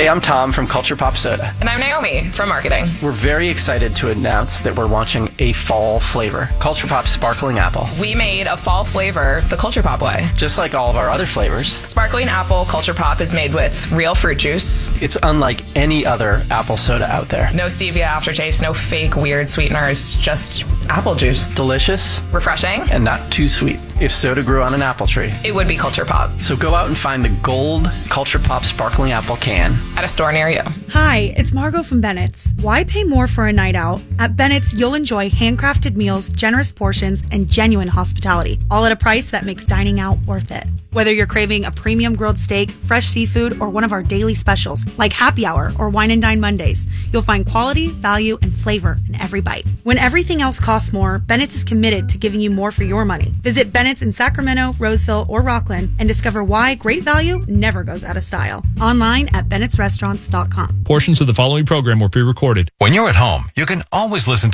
I'm Tom from Culture Pop Soda. And I'm Naomi from marketing. We're very excited to announce that we're launching a fall flavor, Culture Pop Sparkling Apple. We made a fall flavor the Culture Pop way. Just like all of our other flavors. Sparkling Apple Culture Pop is made with real fruit juice. It's unlike any other apple soda out there. No stevia aftertaste, no fake weird sweeteners, just apple juice. Delicious. Refreshing. And not too sweet. If soda grew on an apple tree, it would be Culture Pop. So go out and find the gold Culture Pop Sparkling Apple can at a store near you. Hi, it's Margot from Bennett's. Why pay more for a night out? At Bennett's, you'll enjoy handcrafted meals, generous portions, and genuine hospitality, all at a price that makes dining out worth it. Whether you're craving a premium grilled steak, fresh seafood, or one of our daily specials, like Happy Hour or Wine and Dine Mondays, you'll find quality, value, and flavor in every bite. When everything else costs more, Bennett's is committed to giving you more for your money. Visit Bennett's in Sacramento, Roseville, or Rockland and discover why great value never goes out of style. Online at bennettsrestaurants.com. Portions of the following program were pre-recorded. When you're at home, you can always listen